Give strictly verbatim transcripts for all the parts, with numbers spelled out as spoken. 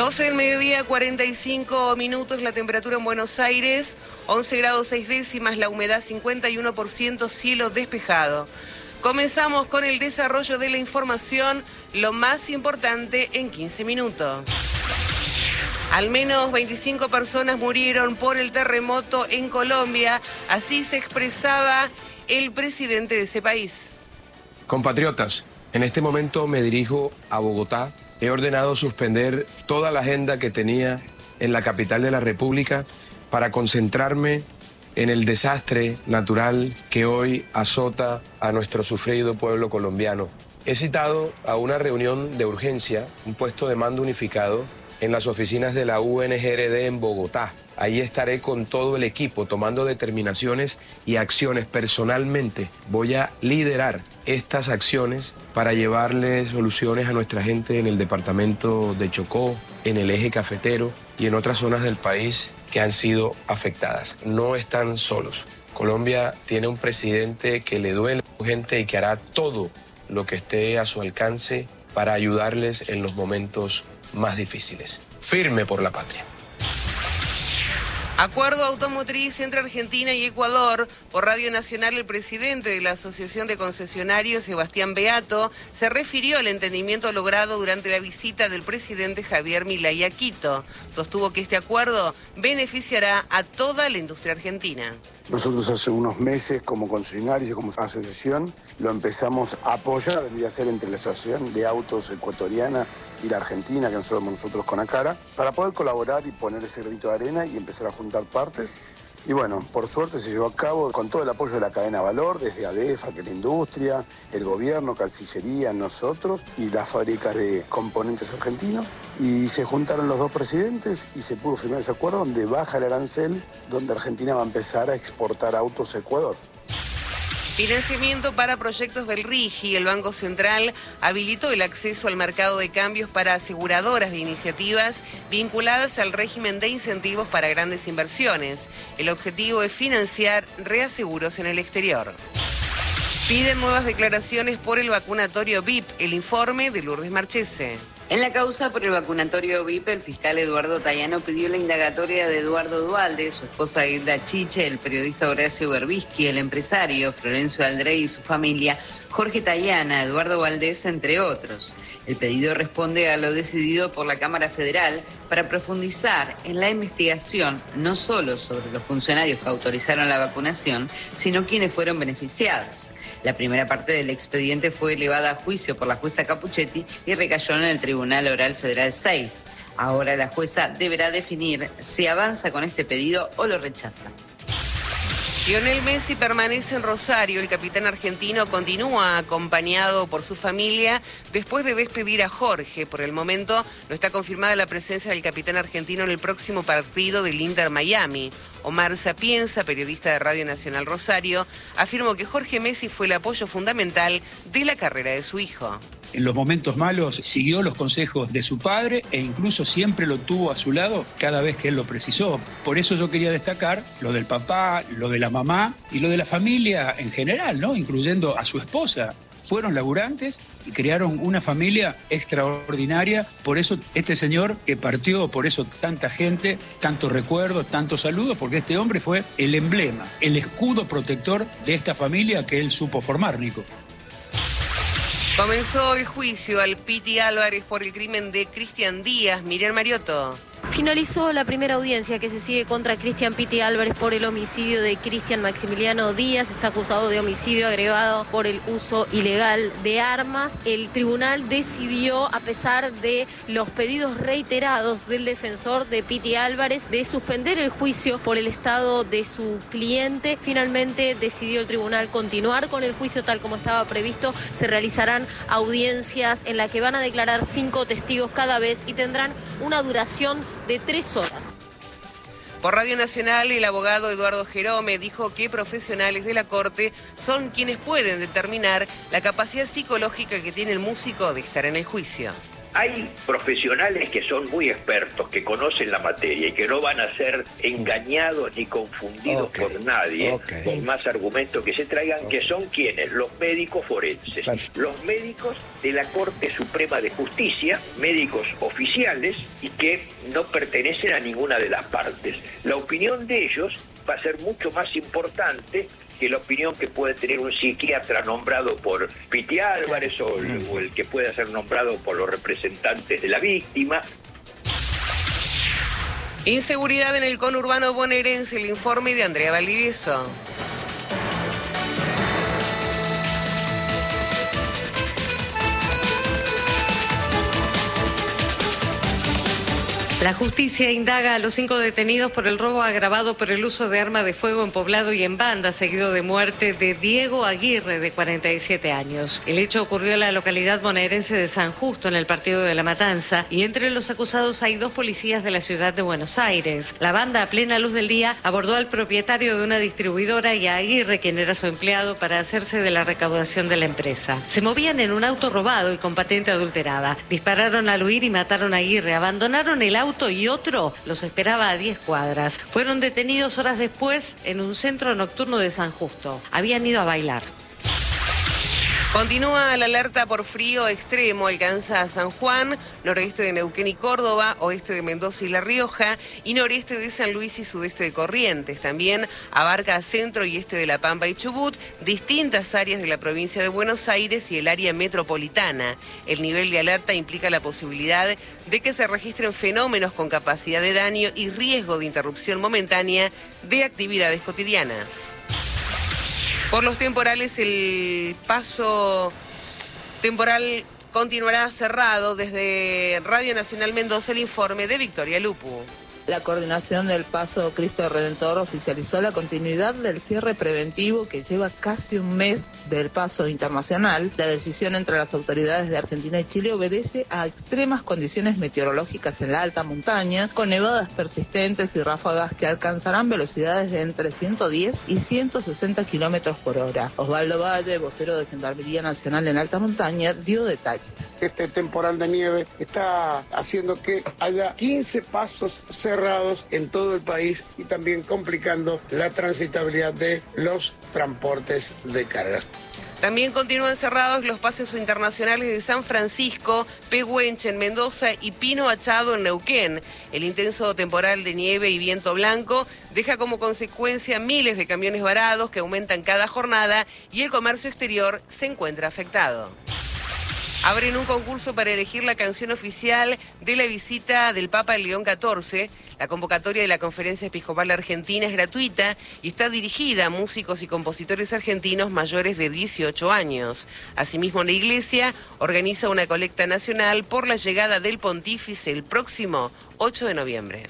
doce del mediodía, cuarenta y cinco minutos, la temperatura en Buenos Aires, once grados seis décimas, la humedad cincuenta y uno por ciento, cielo despejado. Comenzamos con el desarrollo de la información, lo más importante en quince minutos. Al menos veinticinco personas murieron por el terremoto en Colombia, así se expresaba el presidente de ese país. Compatriotas, en este momento me dirijo a Bogotá. He ordenado suspender toda la agenda que tenía en la capital de la República para concentrarme en el desastre natural que hoy azota a nuestro sufrido pueblo colombiano. He citado a una reunión de urgencia, un puesto de mando unificado, en las oficinas de la U N G R D en Bogotá. Ahí estaré con todo el equipo tomando determinaciones y acciones. Personalmente voy a liderar estas acciones para llevarle soluciones a nuestra gente en el departamento de Chocó, en el eje cafetero y en otras zonas del país que han sido afectadas. No están solos. Colombia tiene un presidente que le duele a su gente y que hará todo lo que esté a su alcance para ayudarles en los momentos más difíciles. Firme por la patria. Acuerdo automotriz entre Argentina y Ecuador. Por Radio Nacional, el presidente de la Asociación de Concesionarios, Sebastián Beato, se refirió al entendimiento logrado durante la visita del presidente Javier Milei a Quito. Sostuvo que este acuerdo beneficiará a toda la industria argentina. Nosotros hace unos meses, como concesionarios y como asociación, lo empezamos a apoyar, vendría a ser entre la Asociación de Autos Ecuatoriana y la Argentina, que nosotros nosotros con ACARA, para poder colaborar y poner ese granito de arena y empezar a juntar partes. Y bueno, por suerte se llevó a cabo con todo el apoyo de la cadena Valor, desde ADEFA, que es la industria, el gobierno, Cancillería, nosotros y las fábricas de componentes argentinos. Y se juntaron los dos presidentes y se pudo firmar ese acuerdo donde baja el arancel, donde Argentina va a empezar a exportar autos a Ecuador. Financiamiento para proyectos del RIGI. El Banco Central habilitó el acceso al mercado de cambios para aseguradoras de iniciativas vinculadas al régimen de incentivos para grandes inversiones. El objetivo es financiar reaseguros en el exterior. Piden nuevas declaraciones por el vacunatorio V I P. El informe de Lourdes Marchese. En la causa por el vacunatorio V I P, el fiscal Eduardo Tayano pidió la indagatoria de Eduardo Duhalde, su esposa Hilda Chiche, el periodista Horacio Berbisky, el empresario Florencio Aldrey y su familia, Jorge Tayana, Eduardo Valdés, entre otros. El pedido responde a lo decidido por la Cámara Federal para profundizar en la investigación, no solo sobre los funcionarios que autorizaron la vacunación, sino quienes fueron beneficiados. La primera parte del expediente fue elevada a juicio por la jueza Capuchetti y recayó en el Tribunal Oral Federal seis. Ahora la jueza deberá definir si avanza con este pedido o lo rechaza. Lionel Messi permanece en Rosario. El capitán argentino continúa acompañado por su familia después de despedir a Jorge. Por el momento no está confirmada la presencia del capitán argentino en el próximo partido del Inter Miami. Omar Sapienza, periodista de Radio Nacional Rosario, afirmó que Jorge Messi fue el apoyo fundamental de la carrera de su hijo. En los momentos malos siguió los consejos de su padre e incluso siempre lo tuvo a su lado cada vez que él lo precisó. Por eso yo quería destacar lo del papá, lo de la mamá y lo de la familia en general, ¿no? Incluyendo a su esposa. Fueron laburantes y crearon una familia extraordinaria. Por eso este señor que partió, por eso tanta gente, tantos recuerdos, tantos saludos, porque este hombre fue el emblema, el escudo protector de esta familia que él supo formar, Nico. Comenzó el juicio al Piti Álvarez por el crimen de Cristian Díaz. Miriam Mariotto. Finalizó la primera audiencia que se sigue contra Cristian Piti Álvarez por el homicidio de Cristian Maximiliano Díaz. Está acusado de homicidio agravado por el uso ilegal de armas. El tribunal decidió, a pesar de los pedidos reiterados del defensor de Piti Álvarez, de suspender el juicio por el estado de su cliente. Finalmente decidió el tribunal continuar con el juicio tal como estaba previsto. Se realizarán audiencias en las que van a declarar cinco testigos cada vez y tendrán una duración de tres horas. Por Radio Nacional, el abogado Eduardo Jerome dijo que profesionales de la Corte son quienes pueden determinar la capacidad psicológica que tiene el músico de estar en el juicio. Hay profesionales que son muy expertos, que conocen la materia y que no van a ser engañados ni confundidos okay. por nadie, okay. por más argumentos que se traigan, okay. que son quienes, los médicos forenses, claro. los médicos de la Corte Suprema de Justicia, médicos oficiales y que no pertenecen a ninguna de las partes. La opinión de ellos va a ser mucho más importante que la opinión que puede tener un psiquiatra nombrado por Piti Álvarez o el, o el que pueda ser nombrado por los representantes de la víctima. Inseguridad en el conurbano bonaerense, el informe de Andrea Valdivieso. La justicia indaga a los cinco detenidos por el robo agravado por el uso de arma de fuego en poblado y en banda, seguido de muerte de Diego Aguirre, de cuarenta y siete años. El hecho ocurrió en la localidad bonaerense de San Justo, en el partido de La Matanza, y entre los acusados hay dos policías de la ciudad de Buenos Aires. La banda, a plena luz del día, abordó al propietario de una distribuidora y a Aguirre, quien era su empleado, para hacerse de la recaudación de la empresa. Se movían en un auto robado y con patente adulterada. Dispararon al huir y mataron a Aguirre. Abandonaron el auto y otro los esperaba a diez cuadras. Fueron detenidos horas después en un centro nocturno de San Justo. Habían ido a bailar. Continúa la alerta por frío extremo, alcanza a San Juan, noroeste de Neuquén y Córdoba, oeste de Mendoza y La Rioja, y noreste de San Luis y sudeste de Corrientes. También abarca centro y este de La Pampa y Chubut, distintas áreas de la provincia de Buenos Aires y el área metropolitana. El nivel de alerta implica la posibilidad de que se registren fenómenos con capacidad de daño y riesgo de interrupción momentánea de actividades cotidianas. Por los temporales, el paso temporal continuará cerrado. Desde Radio Nacional Mendoza, el informe de Victoria Lupu. La coordinación del Paso Cristo Redentor oficializó la continuidad del cierre preventivo que lleva casi un mes del paso internacional. La decisión entre las autoridades de Argentina y Chile obedece a extremas condiciones meteorológicas en la alta montaña, con nevadas persistentes y ráfagas que alcanzarán velocidades de entre ciento diez y ciento sesenta kilómetros por hora. Osvaldo Valle, vocero de Gendarmería Nacional en alta montaña, dio detalles. Este temporal de nieve está haciendo que haya quince pasos cerrados en todo el país y también complicando la transitabilidad de los transportes de cargas. También continúan cerrados los pasos internacionales de San Francisco, Pehuenche en Mendoza y Pino Achado en Neuquén. El intenso temporal de nieve y viento blanco deja como consecuencia miles de camiones varados que aumentan cada jornada y el comercio exterior se encuentra afectado. Abren un concurso para elegir la canción oficial de la visita del Papa León catorce. La convocatoria de la Conferencia Episcopal Argentina es gratuita y está dirigida a músicos y compositores argentinos mayores de dieciocho años. Asimismo, la Iglesia organiza una colecta nacional por la llegada del pontífice el próximo ocho de noviembre.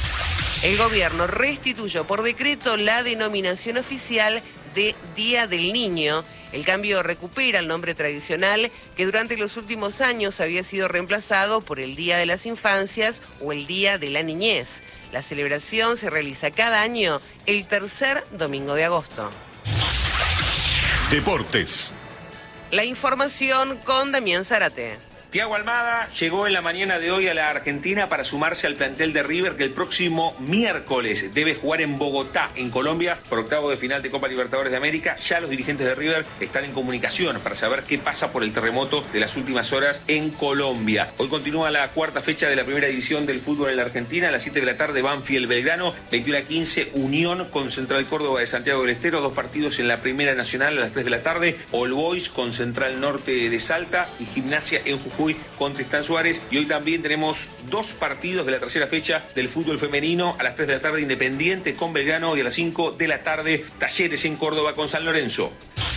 El gobierno restituyó por decreto la denominación oficial de Día del Niño. El cambio recupera el nombre tradicional que durante los últimos años había sido reemplazado por el Día de las Infancias o el Día de la Niñez. La celebración se realiza cada año el tercer domingo de agosto. Deportes. La información con Damián Zárate. Thiago Almada llegó en la mañana de hoy a la Argentina para sumarse al plantel de River que el próximo miércoles debe jugar en Bogotá, en Colombia, por octavo de final de Copa Libertadores de América. Ya los dirigentes de River están en comunicación para saber qué pasa por el terremoto de las últimas horas en Colombia. Hoy continúa la cuarta fecha de la primera división del fútbol en la Argentina. A las siete de la tarde, Banfield Belgrano, veintiuno a quince, Unión con Central Córdoba de Santiago del Estero. Dos partidos en la Primera Nacional a las tres de la tarde. All Boys con Central Norte de Salta y Gimnasia en Jujuy con Tristán Suárez. Y hoy también tenemos dos partidos de la tercera fecha del fútbol femenino. A las tres de la tarde, Independiente con Belgrano, y a las cinco de la tarde, Talleres en Córdoba con San Lorenzo.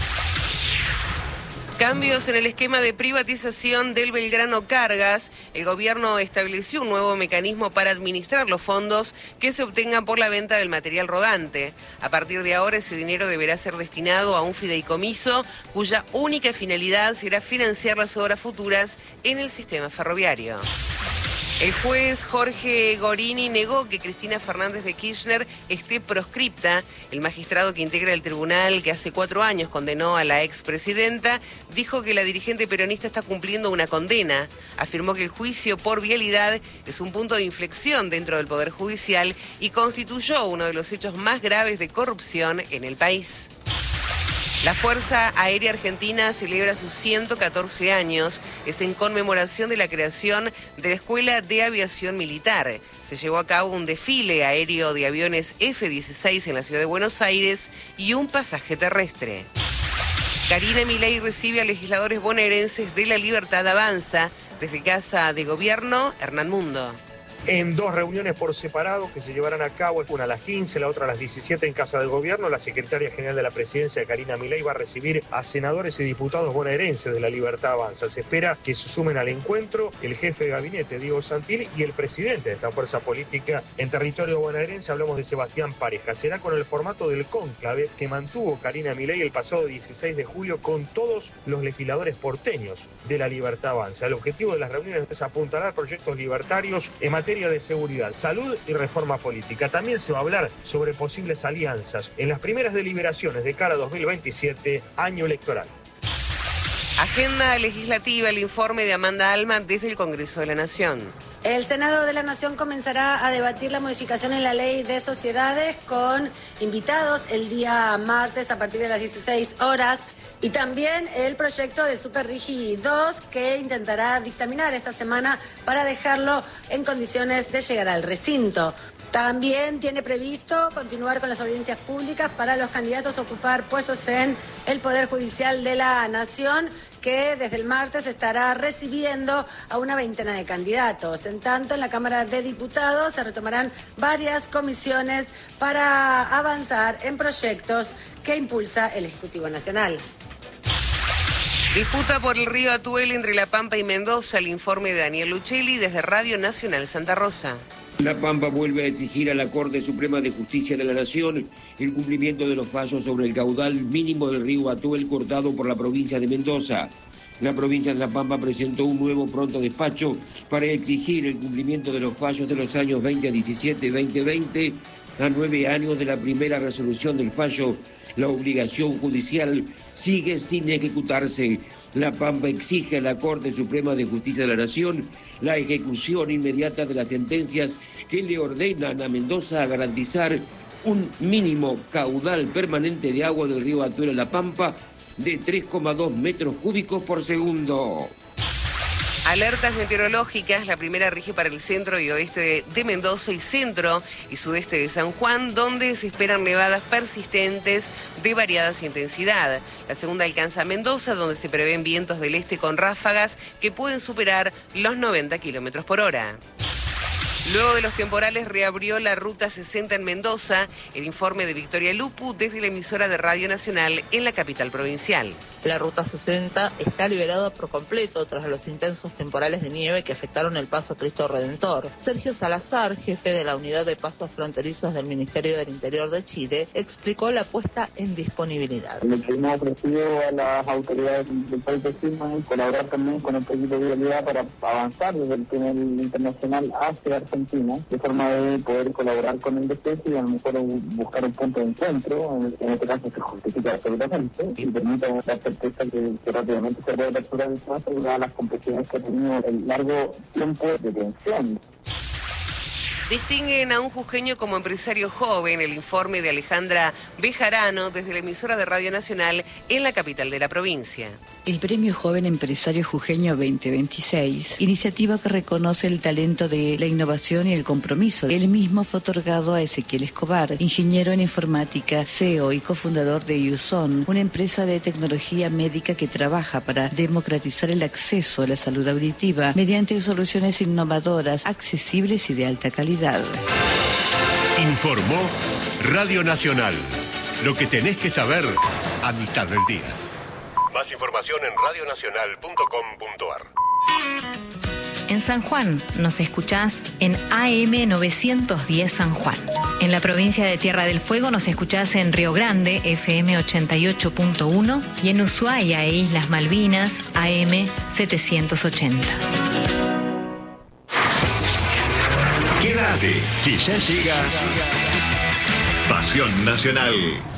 Cambios en el esquema de privatización del Belgrano Cargas. El gobierno estableció un nuevo mecanismo para administrar los fondos que se obtengan por la venta del material rodante. A partir de ahora, ese dinero deberá ser destinado a un fideicomiso cuya única finalidad será financiar las obras futuras en el sistema ferroviario. El juez Jorge Gorini negó que Cristina Fernández de Kirchner esté proscripta. El magistrado que integra el tribunal que hace cuatro años condenó a la expresidenta dijo que la dirigente peronista está cumpliendo una condena. Afirmó que el juicio por vialidad es un punto de inflexión dentro del Poder Judicial y constituyó uno de los hechos más graves de corrupción en el país. La Fuerza Aérea Argentina celebra sus ciento catorce años. Es en conmemoración de la creación de la Escuela de Aviación Militar. Se llevó a cabo un desfile aéreo de aviones F dieciséis en la ciudad de Buenos Aires y un pasaje terrestre. Karina Milei recibe a legisladores bonaerenses de La Libertad Avanza. Desde Casa de Gobierno, Hernán Mundo. En dos reuniones por separado que se llevarán a cabo, una a las quince, la otra a las diecisiete en Casa del Gobierno, la secretaria general de la Presidencia, Karina Milei, va a recibir a senadores y diputados bonaerenses de La Libertad Avanza. Se espera que se sumen al encuentro el jefe de gabinete, Diego Santilli, y el presidente de esta fuerza política en territorio bonaerense. Hablamos de Sebastián Pareja. Será con el formato del cónclave que mantuvo Karina Milei el pasado dieciséis de julio con todos los legisladores porteños de La Libertad Avanza. El objetivo de las reuniones es apuntar a proyectos libertarios en materia de seguridad, salud y reforma política. También se va a hablar sobre posibles alianzas en las primeras deliberaciones de cara a dos mil veintisiete, año electoral. Agenda legislativa, el informe de Amanda Alma desde el Congreso de la Nación. El Senado de la Nación comenzará a debatir la modificación en la ley de sociedades con invitados el día martes a partir de las dieciséis horas. Y también el proyecto de Superrigi dos que intentará dictaminar esta semana para dejarlo en condiciones de llegar al recinto. También tiene previsto continuar con las audiencias públicas para los candidatos a ocupar puestos en el Poder Judicial de la Nación, que desde el martes estará recibiendo a una veintena de candidatos. En tanto, en la Cámara de Diputados se retomarán varias comisiones para avanzar en proyectos que impulsa el Ejecutivo Nacional. Disputa por el río Atuel entre La Pampa y Mendoza. El informe de Daniel Luchelli desde Radio Nacional Santa Rosa. La Pampa vuelve a exigir a la Corte Suprema de Justicia de la Nación el cumplimiento de los fallos sobre el caudal mínimo del río Atuel cortado por la provincia de Mendoza. La provincia de La Pampa presentó un nuevo pronto despacho para exigir el cumplimiento de los fallos de los años veinte a diecisiete y veinte veinte. A nueve años de la primera resolución del fallo, la obligación judicial sigue sin ejecutarse. La Pampa exige a la Corte Suprema de Justicia de la Nación la ejecución inmediata de las sentencias que le ordenan a Mendoza a garantizar un mínimo caudal permanente de agua del río Atuel a La Pampa de tres coma dos metros cúbicos por segundo. Alertas meteorológicas, la primera rige para el centro y oeste de Mendoza y centro y sudeste de San Juan, donde se esperan nevadas persistentes de variadas intensidad. La segunda alcanza a Mendoza, donde se prevén vientos del este con ráfagas que pueden superar los noventa kilómetros por hora. Luego de los temporales reabrió la Ruta sesenta en Mendoza. El informe de Victoria Lupu desde la emisora de Radio Nacional en la capital provincial. La Ruta sesenta está liberada por completo tras los intensos temporales de nieve que afectaron el Paso Cristo Redentor. Sergio Salazar, jefe de la Unidad de Pasos Fronterizos del Ministerio del Interior de Chile, explicó la puesta en disponibilidad. Lo que hemos ofrecido a las autoridades del país vecino es colaborar también con el proyecto de vialidad para avanzar desde el túnel internacional hacia Argentina, de forma de poder colaborar con el despecho y a lo mejor buscar un punto de encuentro, en este caso se justifica absolutamente y permite la certeza que, que rápidamente se puede aperturar el paso dadas las complejidades que ha tenido el largo tiempo de tensión. Distinguen a un jujeño como empresario joven, el informe de Alejandra Bejarano desde la emisora de Radio Nacional en la capital de la provincia. El Premio Joven Empresario Jujeño veinte veintiséis, iniciativa que reconoce el talento de la innovación y el compromiso. El mismo fue otorgado a Ezequiel Escobar, ingeniero en informática, C E O y cofundador de Uson, una empresa de tecnología médica que trabaja para democratizar el acceso a la salud auditiva mediante soluciones innovadoras, accesibles y de alta calidad. Informó Radio Nacional. Lo que tenés que saber a mitad del día. Más información en radio nacional punto com punto a r. En San Juan nos escuchás en A M novecientos diez San Juan. En la provincia de Tierra del Fuego nos escuchás en Río Grande, F M ochenta y ocho punto uno, y en Ushuaia e Islas Malvinas, A M setecientos ochenta. Quédate, que ya llega Pasión Nacional.